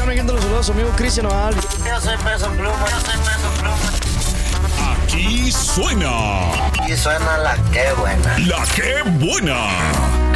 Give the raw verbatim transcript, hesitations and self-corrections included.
están oyendo los saludos a su amigo Cristian Nodal. Yo soy Peso Pluma, yo soy Peso Pluma. Aquí suena. Y suena la que buena. La que buena.